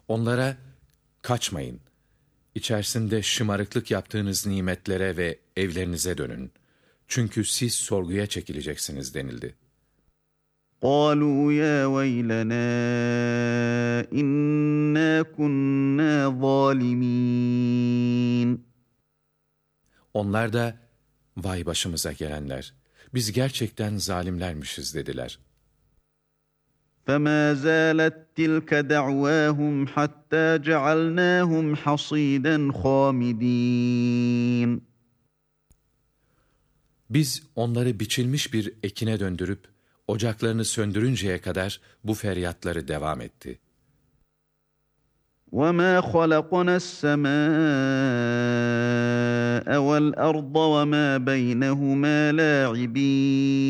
Onlara kaçmayın. İçerisinde şımarıklık yaptığınız nimetlere ve evlerinize dönün. Çünkü siz sorguya çekileceksiniz denildi. قَالُوا يَا وَيْلَنَا إِنَّا كُنَّا ظَالِمِينَ. Onlar da, vay başımıza gelenler, biz gerçekten zalimlermişiz dediler. فَمَا زَالَتْ تِلْكَ دَعْوَاهُمْ حَتَّى جَعَلْنَاهُمْ حَصِيدًا خَامِدِينَ. Biz onları biçilmiş bir ekine döndürüp, ocaklarını söndürünceye kadar bu feryatları devam etti. وَمَا خَلَقْنَا السَّمَاءَ وَالْأَرْضَ وَمَا بَيْنَهُمَا لَاعِبِينَ